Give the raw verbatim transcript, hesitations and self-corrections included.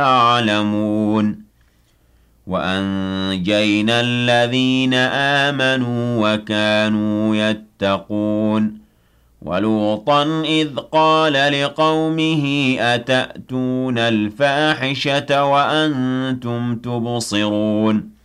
يعلمون وأنجينا الذين آمنوا وكانوا يتقون ولوطا إذ قال لقومه أتأتون الفاحشة وأنتم تبصرون